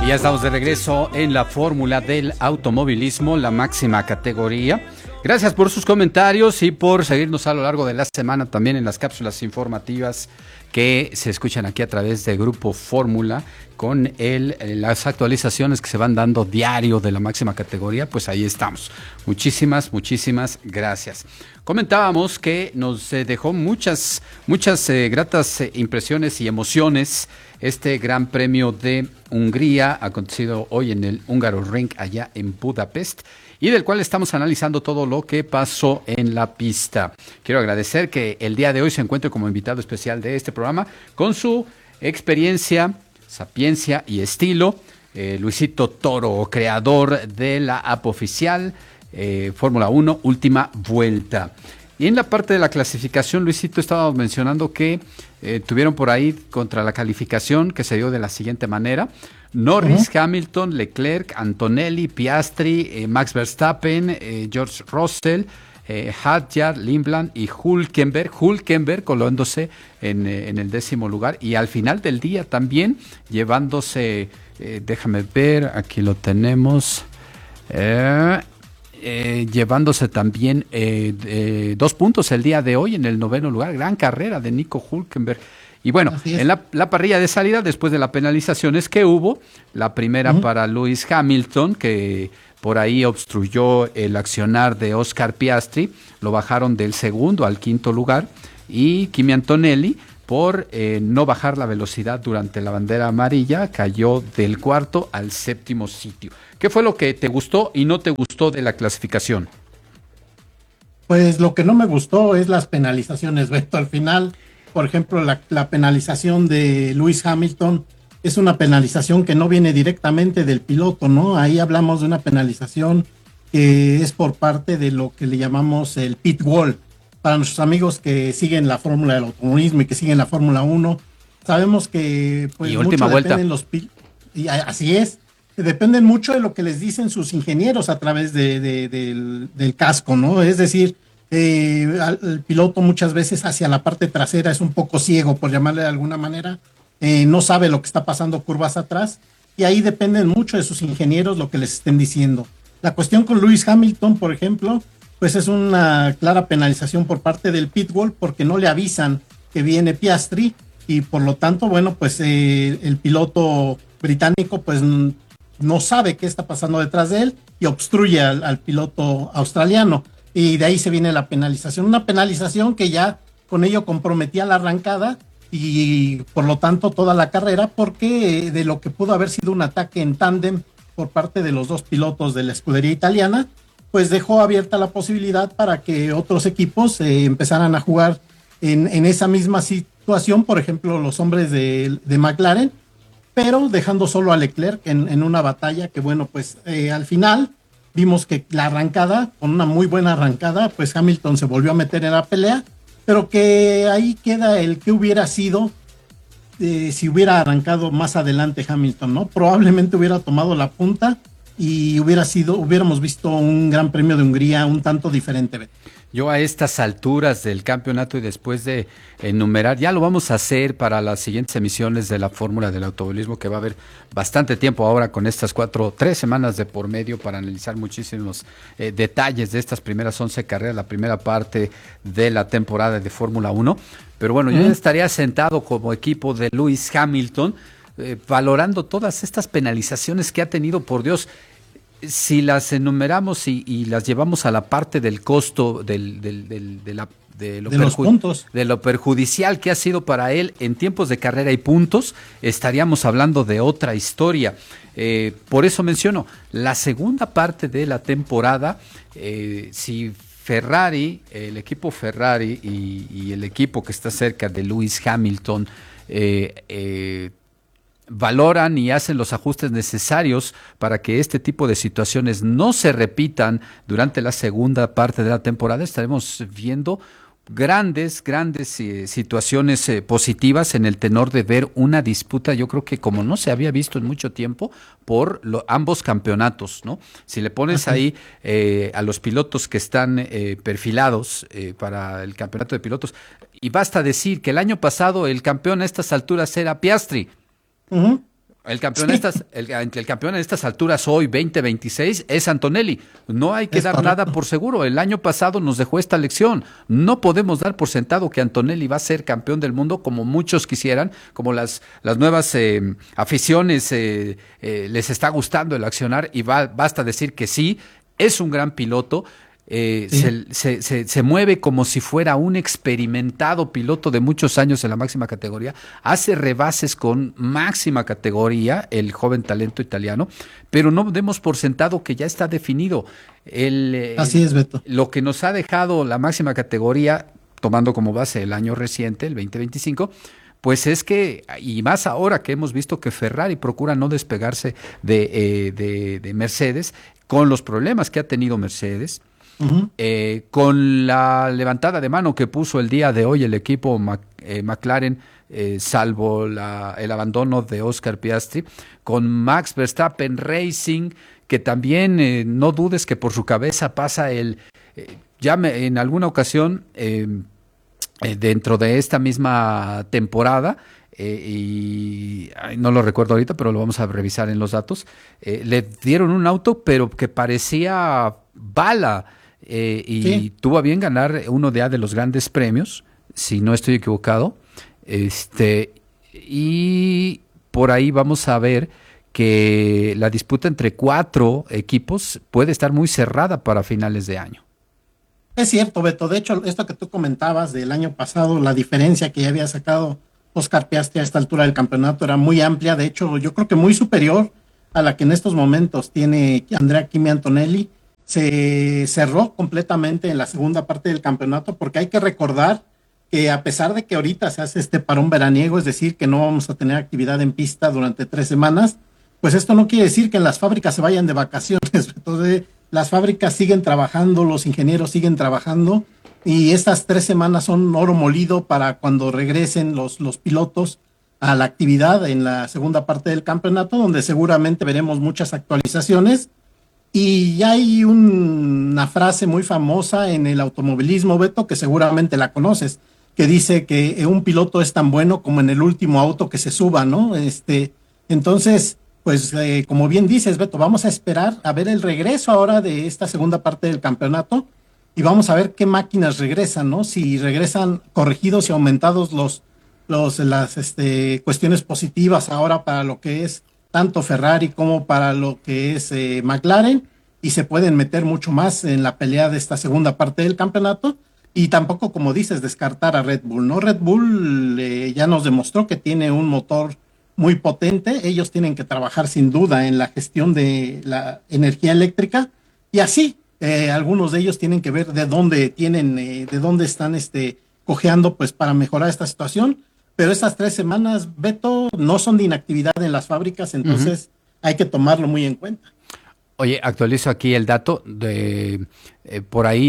Y ya estamos de regreso en la fórmula del automovilismo, la máxima categoría. Gracias por sus comentarios y por seguirnos a lo largo de la semana también en las cápsulas informativas que se escuchan aquí a través de Grupo Fórmula con las actualizaciones que se van dando diario de la máxima categoría. Pues ahí estamos. Muchísimas gracias. Comentábamos que nos dejó muchas gratas impresiones y emociones este Gran Premio de Hungría, acontecido hoy en el Hungaroring allá en Budapest, y del cual estamos analizando todo lo que pasó en la pista. Quiero agradecer que el día de hoy se encuentre como invitado especial de este programa con su experiencia, sapiencia y estilo, Luisito Toro, creador de la app oficial Fórmula 1 Última Vuelta. Y en la parte de la clasificación, Luisito, estaba mencionando que tuvieron por ahí contra la calificación que se dio de la siguiente manera: Norris, Hamilton, Leclerc, Antonelli, Piastri, Max Verstappen, George Russell, Hadjar, Lindblad y Hülkenberg colándose en el 10º lugar, y al final del día también llevándose, déjame ver, aquí lo tenemos, llevándose también 2 puntos el día de hoy en el 9º lugar. Gran carrera de Nico Hülkenberg. Y bueno, en la parrilla de salida, después de las penalizaciones que hubo, la primera para Lewis Hamilton, que por ahí obstruyó el accionar de Oscar Piastri, lo bajaron del 2º al 5º lugar, y Kimi Antonelli, por no bajar la velocidad durante la bandera amarilla, cayó del 4º al 7º sitio. ¿Qué fue lo que te gustó y no te gustó de la clasificación? Pues lo que no me gustó es las penalizaciones, Beto. Al final, por ejemplo, la penalización de Lewis Hamilton es una penalización que no viene directamente del piloto, ¿no? Ahí hablamos de una penalización que es por parte de lo que le llamamos el pit wall. Para nuestros amigos que siguen la fórmula del automovilismo y que siguen la Fórmula 1, sabemos que pues y última vuelta. Y así es, dependen mucho de lo que les dicen sus ingenieros a través del casco, ¿no? Es decir, el piloto muchas veces hacia la parte trasera es un poco ciego, por llamarle de alguna manera, no sabe lo que está pasando curvas atrás, y ahí dependen mucho de sus ingenieros lo que les estén diciendo. La cuestión con Lewis Hamilton, por ejemplo, pues es una clara penalización por parte del pitbull, porque no le avisan que viene Piastri, y por lo tanto, bueno, pues el piloto británico pues no sabe qué está pasando detrás de él y obstruye al piloto australiano, y de ahí se viene la penalización, una penalización que ya con ello comprometía la arrancada y por lo tanto toda la carrera, porque de lo que pudo haber sido un ataque en tándem por parte de los dos pilotos de la escudería italiana, pues dejó abierta la posibilidad para que otros equipos empezaran a jugar en esa misma situación, por ejemplo los hombres de McLaren, pero dejando solo a Leclerc en una batalla que, bueno, pues al final vimos que la arrancada, con una muy buena arrancada, pues Hamilton se volvió a meter en la pelea, pero que ahí queda el que hubiera sido si hubiera arrancado más adelante Hamilton, ¿no? Probablemente hubiera tomado la punta y hubiéramos visto un Gran Premio de Hungría un tanto diferente. Yo a estas alturas del campeonato y después de enumerar, ya lo vamos a hacer para las siguientes emisiones de la Fórmula del Automovilismo, que va a haber bastante tiempo ahora con estas 3 semanas de por medio para analizar muchísimos detalles de estas primeras 11 carreras, la primera parte de la temporada de Fórmula 1. Pero bueno, yo ya estaría sentado como equipo de Lewis Hamilton, valorando todas estas penalizaciones que ha tenido, por Dios. Si las enumeramos y las llevamos a la parte del costo de lo perjudicial que ha sido para él en tiempos de carrera y puntos, estaríamos hablando de otra historia. Por eso menciono, la segunda parte de la temporada, si Ferrari, el equipo Ferrari y el equipo que está cerca de Lewis Hamilton, valoran y hacen los ajustes necesarios para que este tipo de situaciones no se repitan durante la segunda parte de la temporada, estaremos viendo grandes situaciones positivas en el tenor de ver una disputa, yo creo que como no se había visto en mucho tiempo, por ambos campeonatos, ¿no? Si le pones ahí a los pilotos que están perfilados para el campeonato de pilotos, y basta decir que el año pasado el campeón a estas alturas era Piastri. El campeón, el campeón en estas alturas hoy, 2026, es Antonelli. No hay que dar nada por seguro. El año pasado nos dejó esta lección. No podemos dar por sentado que Antonelli va a ser campeón del mundo como muchos quisieran, como las nuevas aficiones les está gustando el accionar y basta decir que sí, es un gran piloto. Sí. Se mueve como si fuera un experimentado piloto de muchos años en la máxima categoría, hace rebases con máxima categoría, el joven talento italiano, pero no demos por sentado que ya está definido. Así es, Beto. Lo que nos ha dejado la máxima categoría, tomando como base el año reciente, el 2025, pues es que, y más ahora que hemos visto que Ferrari procura no despegarse de Mercedes, con los problemas que ha tenido Mercedes, con la levantada de mano que puso el día de hoy el equipo McLaren, salvo el abandono de Oscar Piastri, con Max Verstappen Racing, que también no dudes que por su cabeza pasa en alguna ocasión, dentro de esta misma temporada, no lo recuerdo ahorita, pero lo vamos a revisar en los datos, le dieron un auto, pero que parecía bala, y tuvo a bien ganar uno de los grandes premios, si no estoy equivocado, y por ahí vamos a ver que la disputa entre 4 equipos puede estar muy cerrada para finales de año. Es cierto, Beto. De hecho, esto que tú comentabas del año pasado, la diferencia que ya había sacado Oscar Piastri a esta altura del campeonato era muy amplia. De hecho, yo creo que muy superior a la que en estos momentos tiene Andrea Kimi Antonelli. Se cerró completamente en la segunda parte del campeonato, porque hay que recordar que a pesar de que ahorita se hace este parón veraniego, es decir, que no vamos a tener actividad en pista durante 3 semanas, pues esto no quiere decir que las fábricas se vayan de vacaciones. Entonces, las fábricas siguen trabajando, los ingenieros siguen trabajando, y estas 3 semanas son oro molido para cuando regresen los pilotos a la actividad en la segunda parte del campeonato, donde seguramente veremos muchas actualizaciones. Y ya hay una frase muy famosa en el automovilismo, Beto, que seguramente la conoces, que dice que un piloto es tan bueno como en el último auto que se suba, ¿no? Entonces, pues como bien dices, Beto, vamos a esperar a ver el regreso ahora de esta segunda parte del campeonato y vamos a ver qué máquinas regresan, ¿no? Si regresan corregidos y aumentados las cuestiones positivas ahora para lo que es tanto Ferrari como para lo que es McLaren, y se pueden meter mucho más en la pelea de esta segunda parte del campeonato. Y tampoco, como dices, descartar a Red Bull, ¿no? Red Bull ya nos demostró que tiene un motor muy potente. Ellos tienen que trabajar sin duda en la gestión de la energía eléctrica, y así algunos de ellos tienen que ver de dónde están cojeando, pues, para mejorar esta situación. Pero estas 3 semanas, Beto, no son de inactividad en las fábricas, entonces hay que tomarlo muy en cuenta. Oye, actualizo aquí el dato de por ahí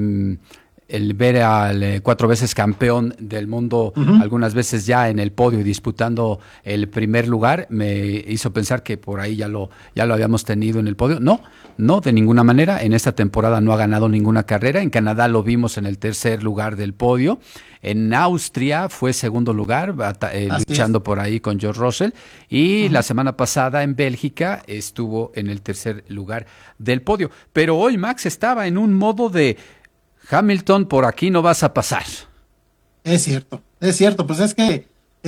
el ver al 4 veces campeón del mundo, algunas veces ya en el podio y disputando el primer lugar, me hizo pensar que por ahí ya lo habíamos tenido en el podio. No, de ninguna manera. En esta temporada no ha ganado ninguna carrera. En Canadá lo vimos en el tercer lugar del podio. En Austria fue segundo lugar, luchando por ahí con George Russell. Y la semana pasada en Bélgica estuvo en el tercer lugar del podio. Pero hoy Max estaba en un modo de: Hamilton, por aquí no vas a pasar. Es cierto. Pues es que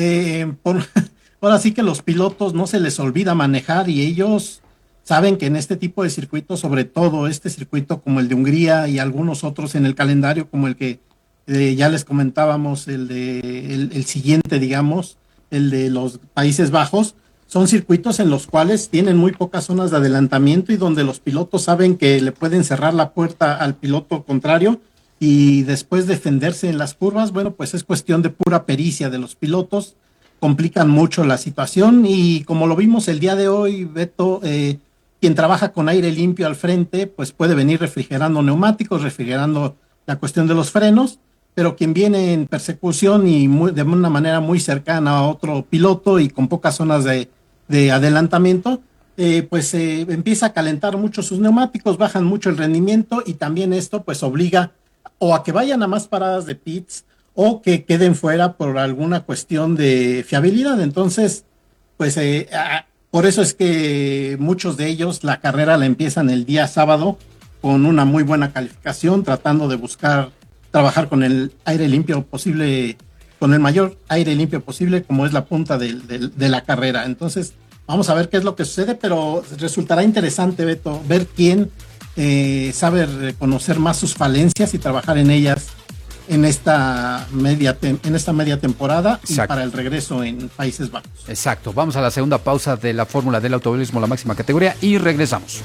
ahora sí que los pilotos no se les olvida manejar, y ellos saben que en este tipo de circuitos, sobre todo este circuito como el de Hungría y algunos otros en el calendario, como el que ya les comentábamos, el siguiente, digamos, el de los Países Bajos, son circuitos en los cuales tienen muy pocas zonas de adelantamiento y donde los pilotos saben que le pueden cerrar la puerta al piloto contrario y después defenderse en las curvas. Bueno, pues es cuestión de pura pericia de los pilotos, complican mucho la situación, y como lo vimos el día de hoy, Beto, quien trabaja con aire limpio al frente, pues puede venir refrigerando neumáticos, refrigerando la cuestión de los frenos, pero quien viene en persecución y de una manera muy cercana a otro piloto y con pocas zonas de adelantamiento, pues empieza a calentar mucho sus neumáticos, bajan mucho el rendimiento, y también esto pues obliga o a que vayan a más paradas de pits o que queden fuera por alguna cuestión de fiabilidad. Entonces, pues Por eso es que muchos de ellos la carrera la empiezan el día sábado con una muy buena calificación, tratando de buscar trabajar con el aire limpio posible, con el mayor aire limpio posible, como es la punta de la carrera. Entonces, vamos a ver qué es lo que sucede, pero resultará interesante, Beto, ver quién sabe reconocer más sus falencias y trabajar en ellas en esta media temporada. Exacto. Y para el regreso en Países Bajos. Exacto. Vamos a la segunda pausa de la fórmula del automovilismo, la máxima categoría, y regresamos.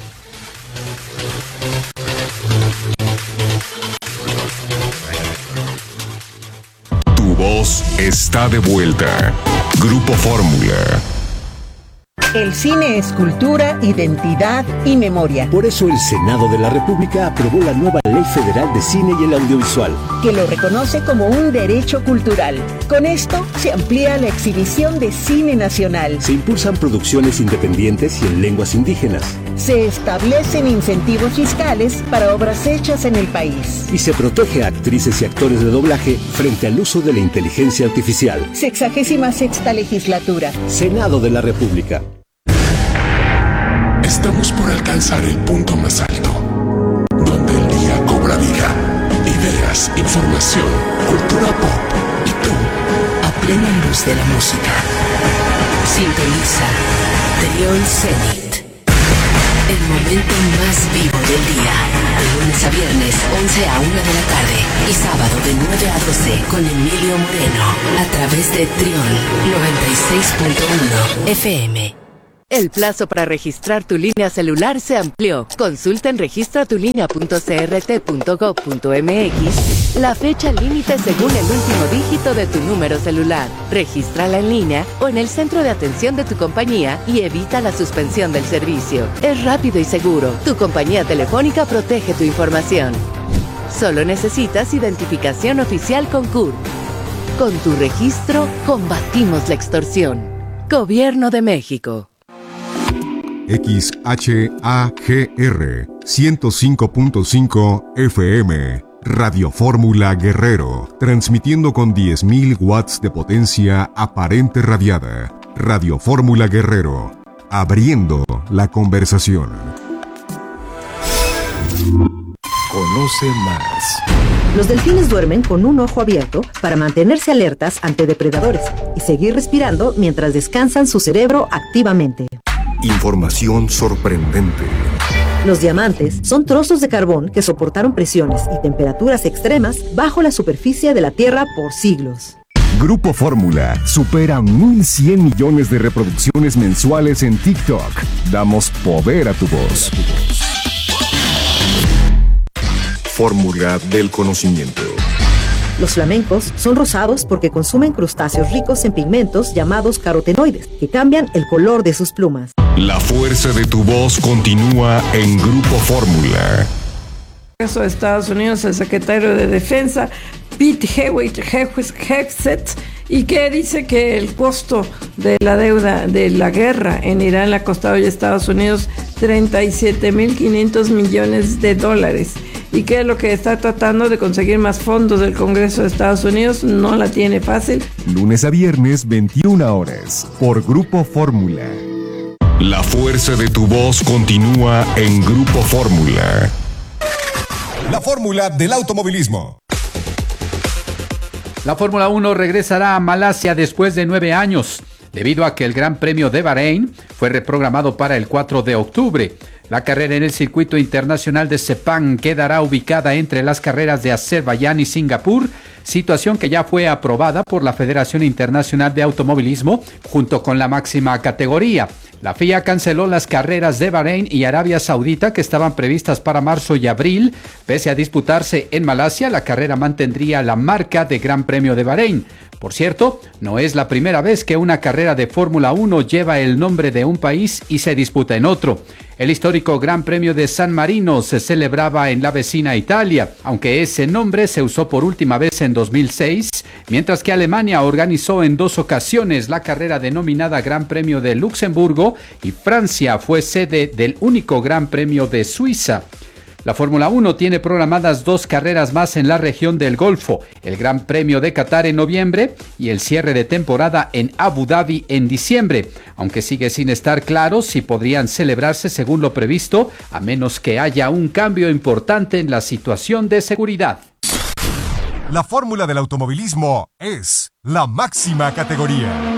Tu voz está de vuelta. Grupo Fórmula. El cine es cultura, identidad y memoria. Por eso el Senado de la República aprobó la nueva Ley Federal de Cine y el Audiovisual, que lo reconoce como un derecho cultural. Con esto se amplía la exhibición de cine nacional. Se impulsan producciones independientes y en lenguas indígenas. Se establecen incentivos fiscales para obras hechas en el país. Y se protege a actrices y actores de doblaje frente al uso de la inteligencia artificial. 66ª legislatura. Senado de la República. Estamos por alcanzar el punto más alto, donde el día cobra vida, ideas, información, cultura pop y tú, a plena luz de la música. Sintoniza Trión Zenit, el momento más vivo del día, de lunes a viernes 11 a 1 de la tarde y sábado de 9 a 12 con Emilio Moreno, a través de Trión 96.1 FM. El plazo para registrar tu línea celular se amplió. Consulta en registratulinea.crt.gov.mx la fecha límite según el último dígito de tu número celular. Regístrala en línea o en el centro de atención de tu compañía y evita la suspensión del servicio. Es rápido y seguro. Tu compañía telefónica protege tu información. Solo necesitas identificación oficial con CURP. Con tu registro, combatimos la extorsión. Gobierno de México. XHAGR 105.5 FM, Radio Fórmula Guerrero, transmitiendo con 10.000 watts de potencia aparente radiada. Radio Fórmula Guerrero, abriendo la conversación. Conoce más. Los delfines duermen con un ojo abierto para mantenerse alertas ante depredadores y seguir respirando mientras descansan su cerebro activamente. Información sorprendente. Los diamantes son trozos de carbón que soportaron presiones y temperaturas extremas bajo la superficie de la Tierra por siglos. Grupo Fórmula supera 1.100 millones de reproducciones mensuales en TikTok. Damos poder a tu voz. Fórmula del conocimiento. Los flamencos son rosados porque consumen crustáceos ricos en pigmentos llamados carotenoides, que cambian el color de sus plumas. La fuerza de tu voz continúa en Grupo Fórmula. De Estados Unidos, el secretario de Defensa, Pete Hegseth, y que dice que el costo de la deuda de la guerra en Irán le ha costado a Estados Unidos 37.500 millones de dólares. Y que lo que está tratando de conseguir más fondos del Congreso de Estados Unidos no la tiene fácil. Lunes a viernes, 21 horas, por Grupo Fórmula. La fuerza de tu voz continúa en Grupo Fórmula. La fórmula del automovilismo. La Fórmula 1 regresará a Malasia después de 9 años, debido a que el Gran Premio de Bahrein fue reprogramado para el 4 de octubre. La carrera en el circuito internacional de Sepang quedará ubicada entre las carreras de Azerbaiyán y Singapur, situación que ya fue aprobada por la Federación Internacional de Automovilismo junto con la máxima categoría. La FIA canceló las carreras de Bahrein y Arabia Saudita que estaban previstas para marzo y abril. Pese a disputarse en Malasia, la carrera mantendría la marca de Gran Premio de Bahrein. Por cierto, no es la primera vez que una carrera de Fórmula 1 lleva el nombre de un país y se disputa en otro. El histórico Gran Premio de San Marino se celebraba en la vecina Italia, aunque ese nombre se usó por última vez en 2006, mientras que Alemania organizó en 2 ocasiones la carrera denominada Gran Premio de Luxemburgo y Francia fue sede del único Gran Premio de Suiza. La Fórmula 1 tiene programadas 2 carreras más en la región del Golfo, el Gran Premio de Qatar en noviembre y el cierre de temporada en Abu Dhabi en diciembre, aunque sigue sin estar claro si podrían celebrarse según lo previsto, a menos que haya un cambio importante en la situación de seguridad. La fórmula del automovilismo es la máxima categoría.